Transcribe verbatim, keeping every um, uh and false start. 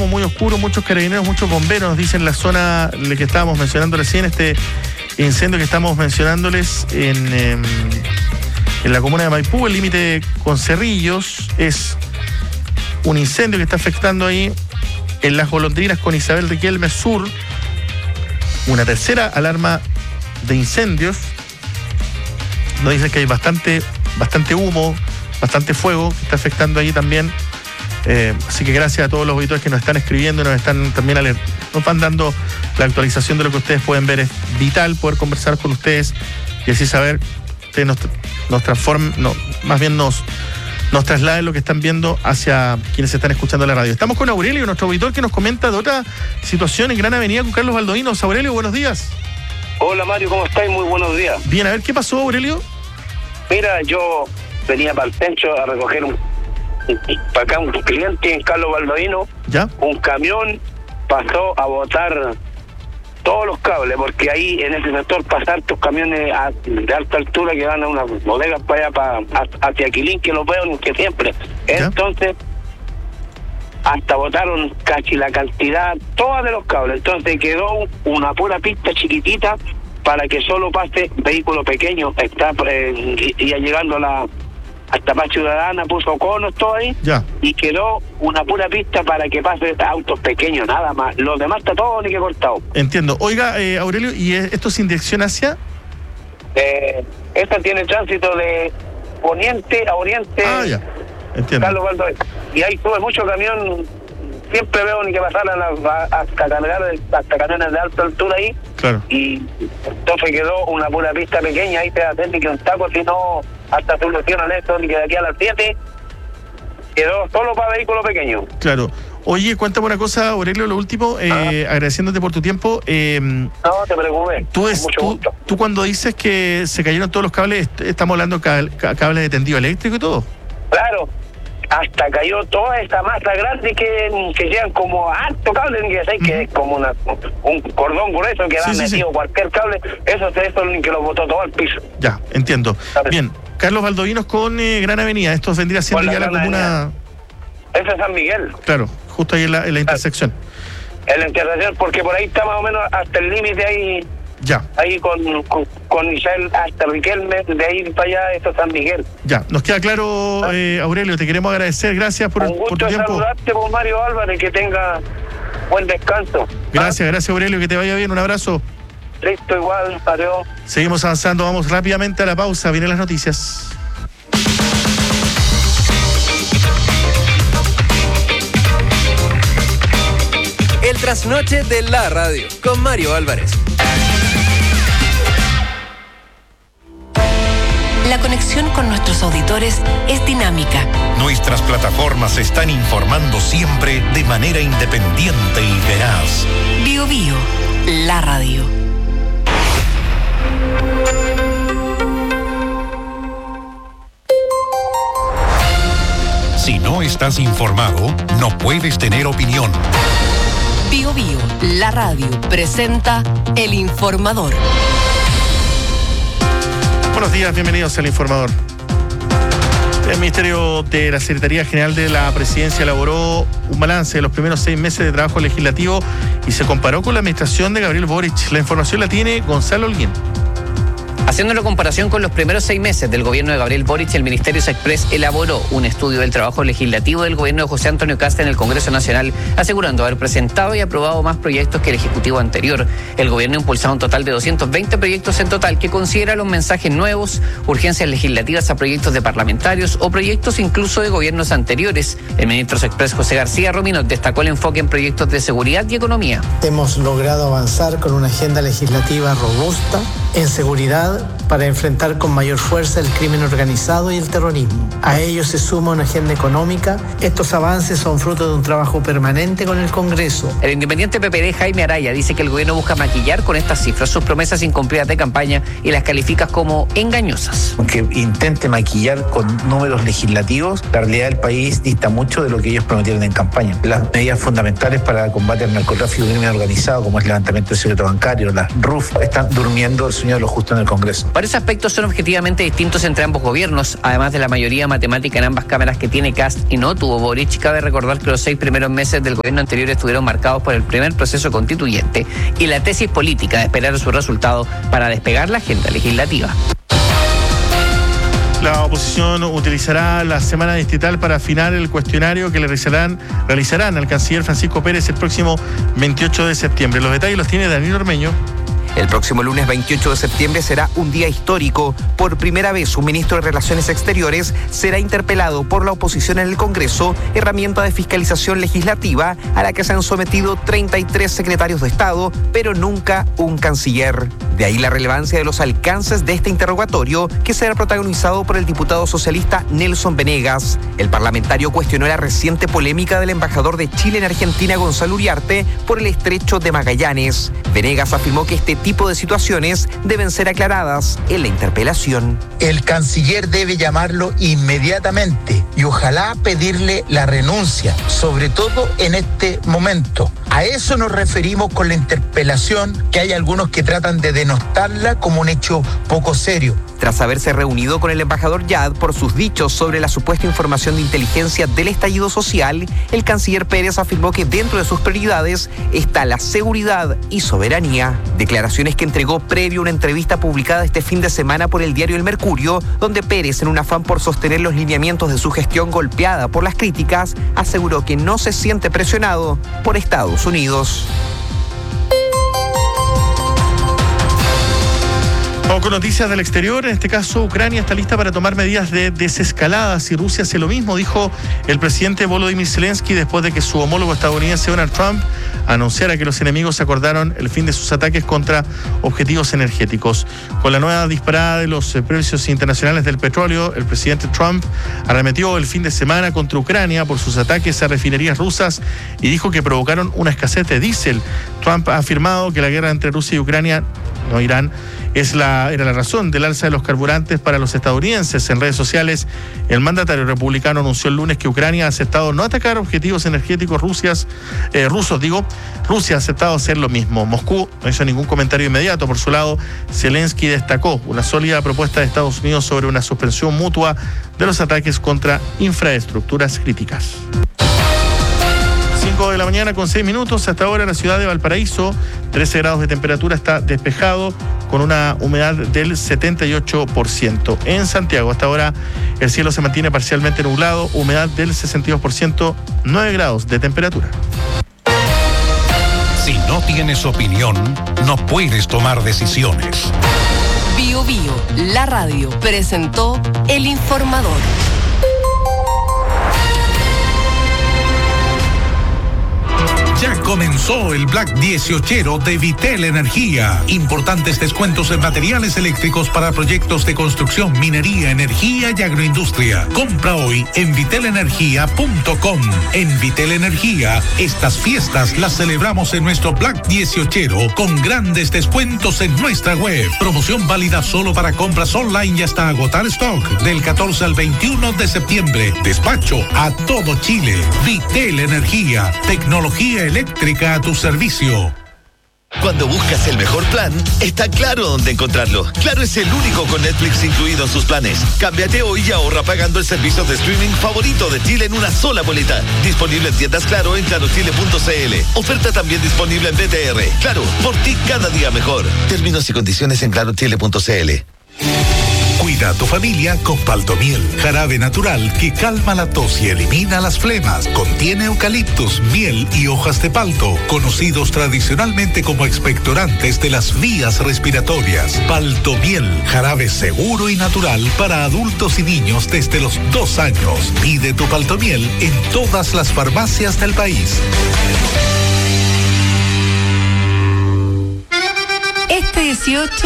humo, muy oscuro, muchos carabineros, muchos bomberos, nos dicen la zona que estábamos mencionando recién, este incendio que estamos mencionándoles en, eh, en la comuna de Maipú, el límite con Cerrillos. Es un incendio que está afectando ahí en Las Golondrinas con Isabel Riquelme Sur. Una tercera alarma de incendios. Nos dicen que hay bastante, bastante humo, bastante fuego que está afectando ahí también. Eh, así que gracias a todos los auditores que nos están escribiendo y nos están también alert- nos van dando la actualización de lo que ustedes pueden ver. Es vital poder conversar con ustedes y así saber que nos, nos transformen, no, más bien nos, nos trasladen lo que están viendo hacia quienes están escuchando la radio. Estamos con Aurelio, nuestro auditor, que nos comenta de otra situación en Gran Avenida con Carlos Baldovinos. Aurelio, buenos días. Hola Mario, ¿cómo estás? Muy buenos días. Bien, a ver, ¿qué pasó, Aurelio? Mira, yo venía para el centro a recoger un, para acá un cliente en Carlos Baldovino. ¿Ya? Un camión pasó a botar todos los cables, porque ahí en ese sector pasan estos camiones a, de alta altura que van a unas bodegas para allá, para, hacia Quilín, que los veo que siempre. ¿Ya? Entonces, hasta botaron casi la cantidad, todas de los cables. Entonces quedó una pura pista chiquitita para que solo pase vehículo pequeño. Está eh, ya llegando a la hasta Paz Ciudadana, puso conos todo ahí. Ya. Y quedó una pura pista para que pase autos pequeños, nada más. Los demás está todo ni que cortado. Entiendo. Oiga, eh, Aurelio, ¿y esto sin dirección hacia? Eh, esta tiene tránsito de poniente a oriente. Ah, ya. Entiendo. Carlos Baldovino. Y ahí sube mucho camión. Siempre veo ni que pasaran hasta camiones, hasta camiones de alta altura ahí. Claro. Y entonces quedó una pura pista pequeña, ahí te hacer ni que un taco, si no, hasta solucionan esto, ni que de aquí a las siete quedó solo para vehículos pequeños. Claro. Oye, cuéntame una cosa, Aurelio, lo último, eh, ah. agradeciéndote por tu tiempo. Eh, no te preocupes. Tú, es, tú, tú cuando dices que se cayeron todos los cables, estamos hablando de cables de tendido eléctrico y todo. Claro. Hasta cayó toda esta masa grande que, que llegan como alto cable, que, sé, que uh-huh. es como una, un cordón grueso que da sí, metido sí. cualquier cable. Eso es eso que lo botó todo al piso. Ya, entiendo. ¿Sabes? Bien, Carlos Baldovinos con eh, Gran Avenida. Esto vendría siendo ya la comuna. Ese es San Miguel. Claro, justo ahí en la, en la intersección. En la intersección, porque por ahí está más o menos hasta el límite ahí. Ya. Ahí con, con, con Isabel hasta Riquelme, de ahí para allá, esto es San Miguel. Ya, nos queda claro, eh, Aurelio, te queremos agradecer, gracias por, Un gusto por tu tiempo. saludarte, por Mario Álvarez, que tenga buen descanso. Gracias, ¿Ah? gracias Aurelio, que te vaya bien, un abrazo. Listo, igual, adiós. Seguimos avanzando, vamos rápidamente a la pausa, vienen las noticias. El trasnoche de la radio, con Mario Álvarez. La conexión con nuestros auditores es dinámica. Nuestras plataformas están informando siempre de manera independiente y veraz. Bio Bio, la radio. Si no estás informado, no puedes tener opinión. Bio Bio, la radio, presenta El Informador. Buenos días, bienvenidos al Informador. El Ministerio de la Secretaría General de la Presidencia elaboró un balance de los primeros seis meses de trabajo legislativo y se comparó con la administración de Gabriel Boric. La información la tiene Gonzalo Holguín. Haciendo la comparación con los primeros seis meses del gobierno de Gabriel Boric, el Ministerio Express elaboró un estudio del trabajo legislativo del gobierno de José Antonio Kast en el Congreso Nacional, asegurando haber presentado y aprobado más proyectos que el Ejecutivo anterior. El gobierno ha impulsado un total de doscientos veinte proyectos en total, que considera los mensajes nuevos, urgencias legislativas a proyectos de parlamentarios o proyectos incluso de gobiernos anteriores. El ministro Express José García Romino destacó el enfoque en proyectos de seguridad y economía. Hemos logrado avanzar con una agenda legislativa robusta en seguridad para enfrentar con mayor fuerza el crimen organizado y el terrorismo. A ello se suma una agenda económica. Estos avances son fruto de un trabajo permanente con el Congreso. El independiente P P D Jaime Araya dice que el gobierno busca maquillar con estas cifras sus promesas incumplidas de campaña y las califica como engañosas. Aunque intente maquillar con números legislativos, la realidad del país dista mucho de lo que ellos prometieron en campaña. Las medidas fundamentales para combatir el narcotráfico y el crimen organizado, como el levantamiento del secreto bancario, las R U F, están durmiendo el Unidos, lo justo en el Congreso. Varios aspectos son objetivamente distintos entre ambos gobiernos, además de la mayoría matemática en ambas cámaras que tiene Kast y no tuvo Boric. Cabe recordar que los seis primeros meses del gobierno anterior estuvieron marcados por el primer proceso constituyente y la tesis política de esperar su resultado para despegar la agenda legislativa. La oposición utilizará la semana distrital para afinar el cuestionario que le realizarán, realizarán al canciller Francisco Pérez el próximo veintiocho de septiembre. Los detalles los tiene Daniel Ormeño. El próximo lunes veintiocho de septiembre será un día histórico. Por primera vez, un ministro de Relaciones Exteriores será interpelado por la oposición en el Congreso, herramienta de fiscalización legislativa a la que se han sometido treinta y tres secretarios de Estado, pero nunca un canciller. De ahí la relevancia de los alcances de este interrogatorio, que será protagonizado por el diputado socialista Nelson Venegas. El parlamentario cuestionó la reciente polémica del embajador de Chile en Argentina, Gonzalo Uriarte, por el estrecho de Magallanes. Venegas afirmó que este tipo de situaciones deben ser aclaradas en la interpelación. El canciller debe llamarlo inmediatamente y ojalá pedirle la renuncia, sobre todo en este momento. A eso nos referimos con la interpelación, que hay algunos que tratan de denostarla como un hecho poco serio. Tras haberse reunido con el embajador Yad por sus dichos sobre la supuesta información de inteligencia del estallido social, el canciller Pérez afirmó que dentro de sus prioridades está la seguridad y soberanía. Declaraciones que entregó previo a una entrevista publicada este fin de semana por el diario El Mercurio, donde Pérez, en un afán por sostener los lineamientos de su gestión golpeada por las críticas, aseguró que no se siente presionado por Estados Unidos. Vamos con noticias del exterior. En este caso, Ucrania está lista para tomar medidas de desescalada si Rusia hace lo mismo, dijo el presidente Volodymyr Zelensky después de que su homólogo estadounidense Donald Trump anunciara que los enemigos acordaron el fin de sus ataques contra objetivos energéticos. Con la nueva disparada de los precios internacionales del petróleo, el presidente Trump arremetió el fin de semana contra Ucrania por sus ataques a refinerías rusas y dijo que provocaron una escasez de diésel. Trump ha afirmado que la guerra entre Rusia y Ucrania, no Irán, es la, era la razón del alza de los carburantes para los estadounidenses. En redes sociales, el mandatario republicano anunció el lunes que Ucrania ha aceptado no atacar objetivos energéticos rusias, eh, rusos. Digo, Rusia ha aceptado hacer lo mismo. Moscú no hizo ningún comentario inmediato. Por su lado, Zelensky destacó una sólida propuesta de Estados Unidos sobre una suspensión mutua de los ataques contra infraestructuras críticas. cinco de la mañana con seis minutos. Hasta ahora la ciudad de Valparaíso, trece grados de temperatura, está despejado con una humedad del setenta y ocho por ciento. En Santiago, hasta ahora el cielo se mantiene parcialmente nublado, humedad del sesenta y dos por ciento, nueve grados de temperatura. Si no tienes opinión, no puedes tomar decisiones. Bio Bio, la radio, presentó El Informador. Ya comenzó el Black dieciochero de Vitel Energía. Importantes descuentos en materiales eléctricos para proyectos de construcción, minería, energía y agroindustria. Compra hoy en vitel energía punto com. En Vitel Energía, estas fiestas las celebramos en nuestro Black dieciochero con grandes descuentos en nuestra web. Promoción válida solo para compras online y hasta agotar stock. Del catorce al veintiuno de septiembre. Despacho a todo Chile. Vitel Energía. Tecnología eléctrica a tu servicio. Cuando buscas el mejor plan, está Claro dónde encontrarlo. Claro es el único con Netflix incluido en sus planes. Cámbiate hoy y ahorra pagando el servicio de streaming favorito de Chile en una sola boleta. Disponible en tiendas Claro en claro chile punto c l. Oferta también disponible en B T R. Claro, por ti cada día mejor. Términos y condiciones en claro chile punto c l. Cuida a tu familia con Paltomiel, jarabe natural que calma la tos y elimina las flemas. Contiene eucaliptus, miel y hojas de palto, conocidos tradicionalmente como expectorantes de las vías respiratorias. Paltomiel, jarabe seguro y natural para adultos y niños desde los dos años. Pide tu Paltomiel en todas las farmacias del país. Este dieciocho